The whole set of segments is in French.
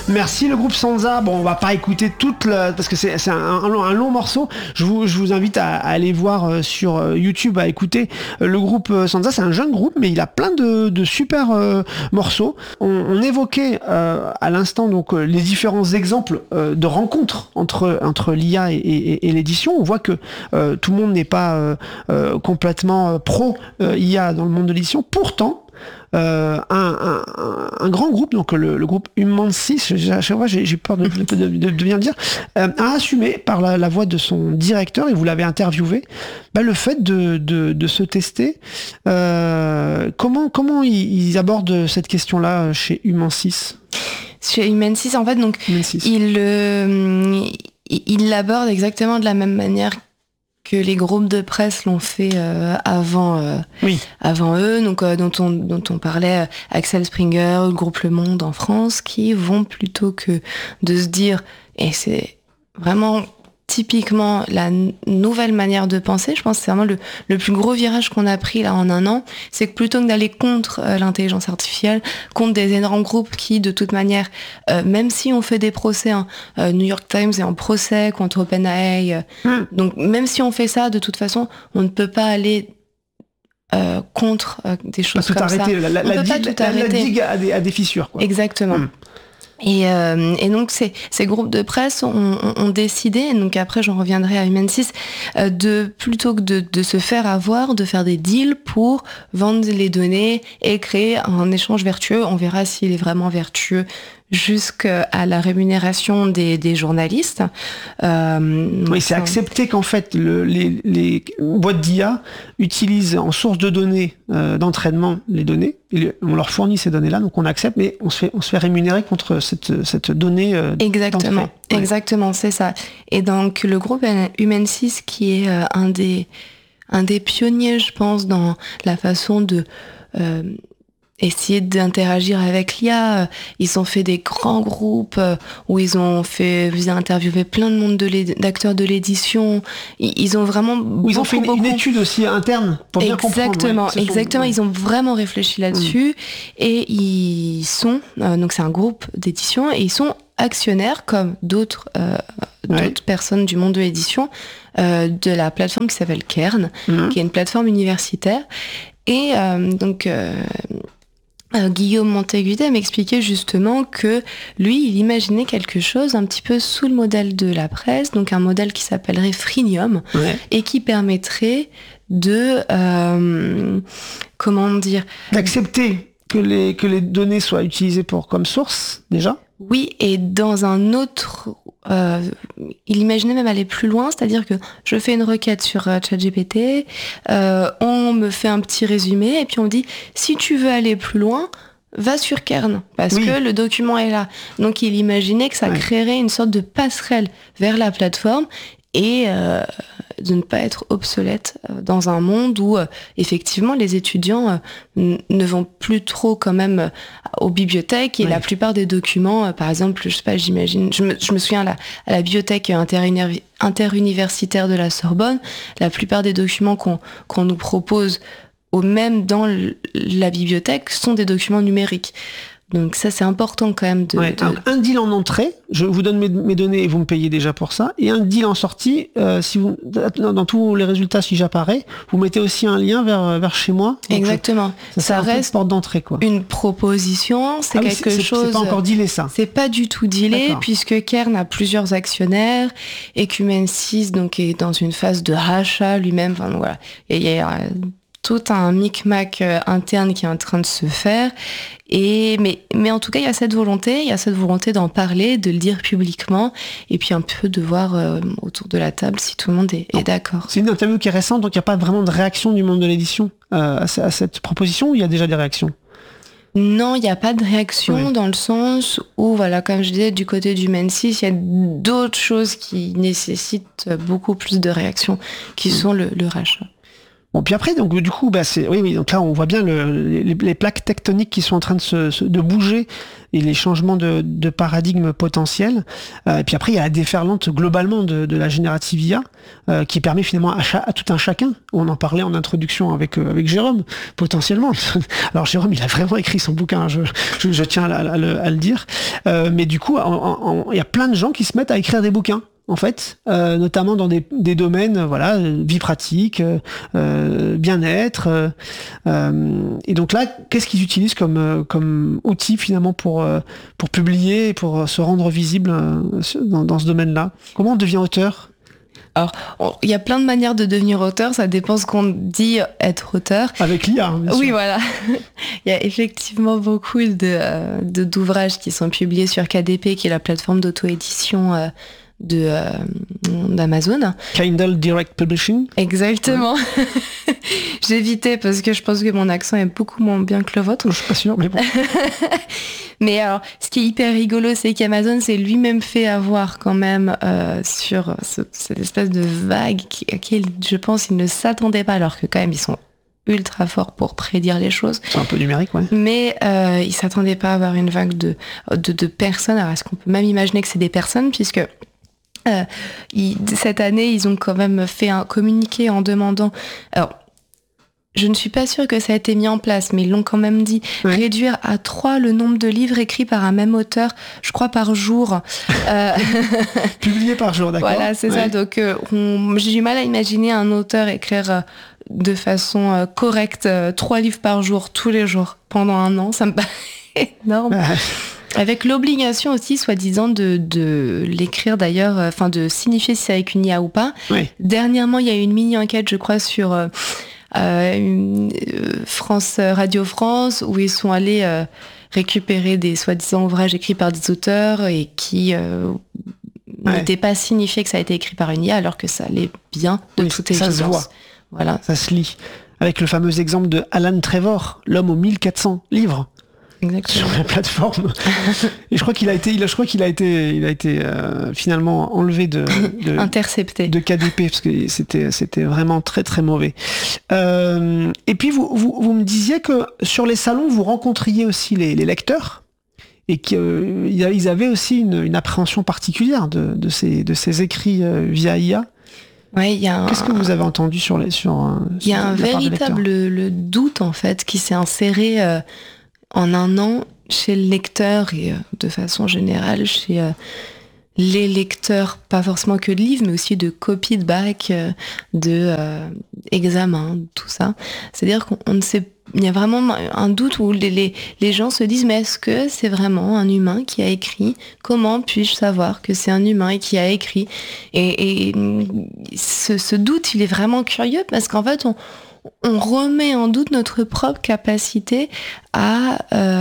Merci le groupe Sansa. Bon, on va pas écouter parce que c'est un long morceau. Je vous invite à aller voir sur YouTube, à écouter le groupe Sansa. C'est un jeune groupe, mais il a plein de super morceaux. On évoquait à l'instant donc les différents exemples de rencontres entre l'IA et l'édition. On voit que tout le monde n'est pas complètement pro IA dans le monde de l'édition. Pourtant, un grand groupe, donc le groupe Humansis, à chaque fois j'ai peur de bien le dire, a assumé par la voix de son directeur, et vous l'avez interviewé, le fait de se tester. Comment ils abordent cette question-là chez Humansis? Chez Humansis, en fait, donc il l'aborde exactement de la même manière que les groupes de presse l'ont fait avant eux, donc dont on parlait, Axel Springer, le groupe Le Monde en France, qui vont plutôt que de se dire, et c'est vraiment typiquement la nouvelle manière de penser, je pense que c'est vraiment le plus gros virage qu'on a pris là en un an, c'est que plutôt que d'aller contre l'intelligence artificielle, contre des énormes groupes qui de toute manière, même si on fait des procès, New York Times est en procès contre OpenAI, donc même si on fait ça, de toute façon, on ne peut pas aller contre des choses comme ça. La digue a des fissures, quoi. Exactement. Et donc ces groupes de presse ont décidé, et donc après j'en reviendrai à Humansis, plutôt que de se faire avoir, de faire des deals pour vendre les données et créer un échange vertueux. On verra s'il est vraiment vertueux jusqu'à la rémunération des journalistes. Oui, c'est accepté qu'en fait les boîtes d'IA utilisent en source de données d'entraînement les données, et on leur fournit ces données-là, donc on accepte, mais on se fait rémunérer contre cette donnée. Exactement, c'est ça. Et donc le groupe Humansis, qui est un des pionniers, je pense, dans la façon de essayer d'interagir avec l'IA. Ils ont fait des grands groupes où ils ont interviewé plein de monde d'acteurs de l'édition. Ils ont vraiment ils ont fait une étude aussi interne pour bien comprendre. Exactement. Ils ont vraiment réfléchi là-dessus et ils sont donc c'est un groupe d'édition et ils sont actionnaires comme d'autres personnes du monde de l'édition de la plateforme qui s'appelle Kern, qui est une plateforme universitaire. Et Guillaume Montegudet m'expliquait justement que lui, il imaginait quelque chose un petit peu sous le modèle de la presse, donc un modèle qui s'appellerait Freemium, et qui permettrait de d'accepter que les données soient utilisées comme source déjà. Oui, et dans un autre... il imaginait même aller plus loin, c'est-à-dire que je fais une requête sur ChatGPT, on me fait un petit résumé, et puis on me dit, si tu veux aller plus loin, va sur Kern, parce que le document est là. Donc il imaginait que ça créerait une sorte de passerelle vers la plateforme, et de ne pas être obsolète dans un monde où effectivement les étudiants ne vont plus trop quand même aux bibliothèques, et la plupart des documents, par exemple, je sais pas, j'imagine, je me souviens à la bibliothèque interuniversitaire de la Sorbonne, la plupart des documents qu'on nous propose même dans la bibliothèque sont des documents numériques. Donc ça, c'est important quand même Un deal en entrée, je vous donne mes données et vous me payez déjà pour ça, et un deal en sortie, dans tous les résultats, si j'apparais, vous mettez aussi un lien vers chez moi. Exactement. Ça reste porte d'entrée, quoi. Une proposition, c'est quelque chose... C'est pas encore dealé, ça. C'est pas du tout dealé, puisque Kern a plusieurs actionnaires, et Humansis donc est dans une phase de rachat lui-même. Enfin, voilà. Et il y a tout un micmac interne qui est en train de se faire. Mais en tout cas, il y a cette volonté d'en parler, de le dire publiquement, et puis un peu de voir autour de la table si tout le monde est d'accord. C'est une interview qui est récente, donc il n'y a pas vraiment de réaction du monde de l'édition à cette proposition, ou il y a déjà des réactions ? Non, il n'y a pas de réaction dans le sens où, voilà, comme je disais, du côté du Humansis, il y a d'autres choses qui nécessitent beaucoup plus de réaction, qui sont le rachat. Bon, puis après, donc du coup, oui, donc là, on voit bien les plaques tectoniques qui sont en train de bouger et les changements de paradigme potentiels. Et puis après, il y a la déferlante globalement de la générative IA qui permet finalement à tout un chacun. On en parlait en introduction avec Jérôme, potentiellement. Alors Jérôme, il a vraiment écrit son bouquin, je tiens à le dire. Mais du coup, il y a plein de gens qui se mettent à écrire des bouquins. En fait, notamment dans des domaines, voilà, vie pratique, bien-être. Et donc là, qu'est-ce qu'ils utilisent comme outil finalement pour publier et pour se rendre visible dans ce domaine-là? Comment on devient auteur? Alors, il y a plein de manières de devenir auteur, ça dépend ce qu'on dit être auteur. Avec l'IA, bien sûr. Oui, voilà. Il y a effectivement beaucoup d'ouvrages qui sont publiés sur KDP, qui est la plateforme d'auto-édition d'Amazon. Kindle Direct Publishing. Exactement. Ouais. J'évitais parce que je pense que mon accent est beaucoup moins bien que le vôtre. Je suis pas sûr, mais bon. Mais alors, ce qui est hyper rigolo, c'est qu'Amazon s'est lui-même fait avoir quand même sur cette espèce de vague à laquelle je pense ils ne s'attendaient pas, alors que quand même ils sont ultra forts pour prédire les choses. C'est un peu numérique, ouais. Mais ils s'attendaient pas à avoir une vague de personnes. Alors est-ce qu'on peut même imaginer que c'est des personnes, puisque cette année, ils ont quand même fait un communiqué en demandant... Alors, je ne suis pas sûre que ça a été mis en place, mais ils l'ont quand même dit. Oui. Réduire à 3 le nombre de livres écrits par un même auteur, je crois par jour. Publiés par jour, d'accord. Voilà, c'est ça. Donc, j'ai du mal à imaginer un auteur écrire de façon correcte 3 livres par jour, tous les jours, pendant 1 an. Ça me paraît énorme. Avec l'obligation aussi, soi-disant, de l'écrire d'ailleurs, enfin de signifier si c'est avec une IA ou pas. Oui. Dernièrement, il y a eu une mini-enquête, je crois, sur Radio France, où ils sont allés récupérer des soi-disant ouvrages écrits par des auteurs et qui n'étaient pas signifiés que ça a été écrit par une IA, alors que ça allait bien de toute évidence. Ça se voit. Voilà. Ça se lit. Avec le fameux exemple de Alan Trevor, l'homme aux 1400 livres. Exactement. Sur la plateforme. Et je crois qu'il a été finalement enlevé intercepté de KDP, parce que c'était vraiment très très mauvais. Et puis vous me disiez que sur les salons vous rencontriez aussi les lecteurs et qu'ils avaient aussi une appréhension particulière de ces écrits via IA. Ouais, Qu'est-ce que vous avez entendu il y a un véritable doute en fait qui s'est inséré en 1 an chez le lecteur et de façon générale chez les lecteurs, pas forcément que de livres, mais aussi de copies de bac, examens, tout ça. C'est-à-dire qu'on ne sait, il y a vraiment un doute où les gens se disent, mais est-ce que c'est vraiment un humain qui a écrit? Comment puis-je savoir que c'est un humain qui a écrit? Et ce doute, il est vraiment curieux parce qu'en fait, on remet en doute notre propre capacité à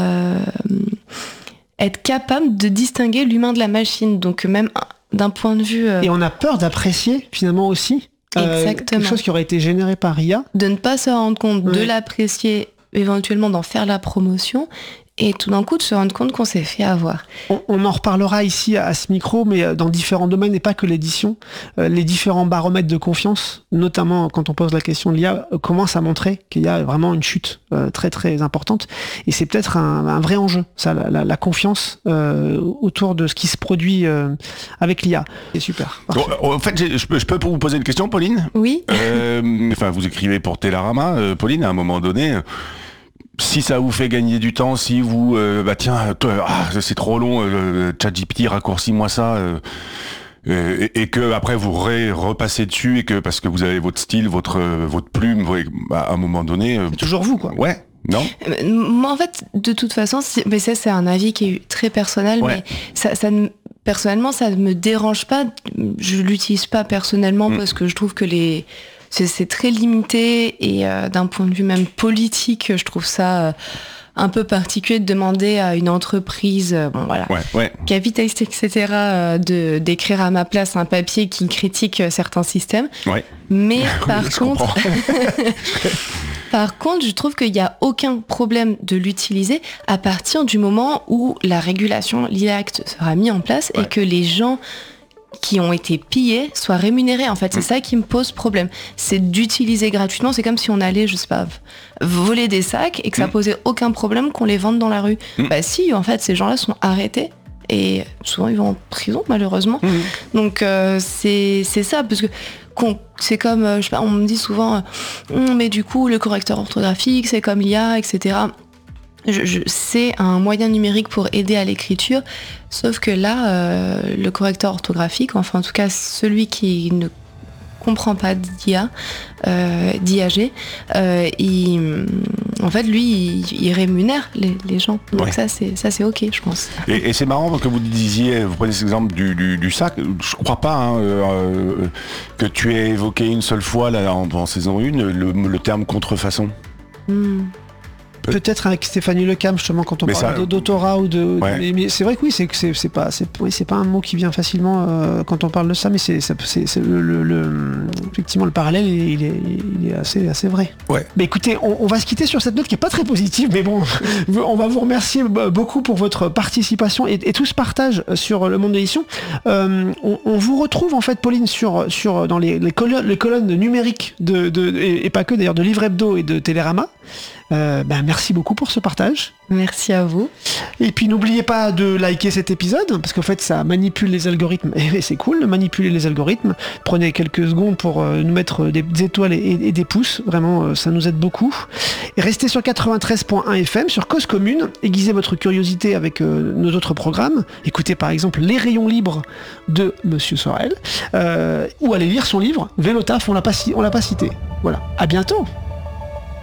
être capable de distinguer l'humain de la machine. Donc même d'un point de vue... Et on a peur d'apprécier finalement aussi quelque chose qui aurait été généré par IA. De ne pas se rendre compte, de l'apprécier, éventuellement d'en faire la promotion, et tout d'un coup de se rendre compte qu'on s'est fait avoir. On en reparlera ici à ce micro, mais dans différents domaines et pas que l'édition. Les différents baromètres de confiance, notamment quand on pose la question de l'IA, commencent à montrer qu'il y a vraiment une chute très très importante. Et c'est peut-être un vrai enjeu, ça, la confiance autour de ce qui se produit avec l'IA. C'est super. Bon, en fait, je peux vous poser une question, Pauline ? Oui. Vous écrivez pour Télérama, Pauline, à un moment donné... Si ça vous fait gagner du temps, si vous, c'est trop long, ChatGPT, raccourcis-moi ça, et que après vous repassez dessus, et que parce que vous avez votre style, votre plume, à un moment donné... C'est toujours vous, quoi. Ouais. Non. Moi, en fait, de toute façon, mais ça, c'est un avis qui est très personnel, mais personnellement, ça ne me dérange pas. Je l'utilise pas personnellement parce que je trouve que c'est très limité et d'un point de vue même politique, je trouve ça un peu particulier de demander à une entreprise capitaliste, etc., d'écrire à ma place un papier qui critique certains systèmes. Ouais. Mais par contre, je trouve qu'il n'y a aucun problème de l'utiliser à partir du moment où la régulation, l'IA Act sera mis en place et que les gens qui ont été pillés soient rémunérés. En fait, c'est ça qui me pose problème. C'est d'utiliser gratuitement. C'est comme si on allait, je sais pas, voler des sacs et que ça posait aucun problème qu'on les vende dans la rue. Bah si, en fait, ces gens-là sont arrêtés et souvent ils vont en prison, malheureusement. Donc c'est ça, parce que c'est comme, je sais pas, on me dit souvent, mais du coup, le correcteur orthographique, c'est comme l'IA, etc. C'est un moyen numérique pour aider à l'écriture, sauf que là, le correcteur orthographique, enfin en tout cas celui qui ne comprend pas d'IA, d'IAG, en fait lui il rémunère les gens, donc ça c'est ok, je pense. Et c'est marrant que vous disiez, vous prenez cet exemple du sac, je crois pas que tu aies évoqué une seule fois là en saison 1 le terme contrefaçon. Peut-être avec Stéphanie Lecam, justement, quand on parle d'autorat ou de. Ouais. Mais c'est vrai que oui, c'est pas un mot qui vient facilement quand on parle de ça, mais c'est effectivement le parallèle, il est assez vrai. Ouais. Mais écoutez, on va se quitter sur cette note qui est pas très positive, mais bon, on va vous remercier beaucoup pour votre participation et tout ce partage sur le monde de l'édition. On vous retrouve en fait, Pauline, dans les colonnes numériques et pas que d'ailleurs, de Livre Hebdo et de Télérama. Merci beaucoup pour ce partage. Merci à vous. Et puis n'oubliez pas de liker cet épisode, parce qu'en fait ça manipule les algorithmes, et c'est cool de manipuler les algorithmes. Prenez quelques secondes pour nous mettre des étoiles et des pouces, vraiment ça nous aide beaucoup. Et restez sur 93.1 FM, sur Cause Commune, aiguisez votre curiosité avec nos autres programmes. Écoutez par exemple Les Rayons Libres de Monsieur Sorel, ou allez lire son livre Vélotaf, on l'a pas cité. Voilà, à bientôt.